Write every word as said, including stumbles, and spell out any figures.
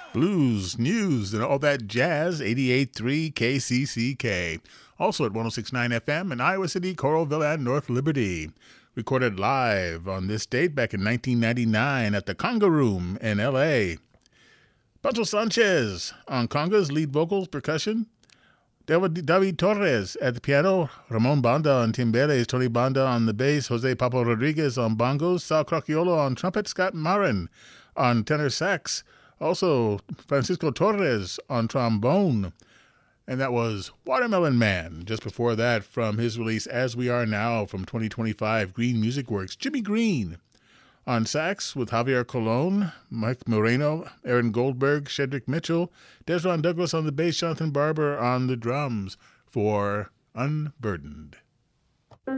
blues, news, and all that jazz, eighty-eight point three K C C K. Also at one oh six point nine F M in Iowa City, Coralville, and North Liberty. Recorded live on this date back in nineteen ninety-nine at the Conga Room in L A. Pancho Sanchez on congas, lead vocals, percussion. David, David Torres at the piano. Ramon Banda on timbales. Tony Banda on the bass. Jose Papo Rodriguez on bongos. Sal Crocchiolo on trumpet. Scott Marin on tenor sax. Also, Francisco Torres on trombone. And that was Watermelon Man. Just before that, from his release As We Are Now from twenty twenty-five, Green Music Works, Jimmy Green. On sax with Javier Colon, Mike Moreno, Aaron Goldberg, Shedrick Mitchell, Desron Douglas on the bass, Jonathan Barber on the drums for Unburdened.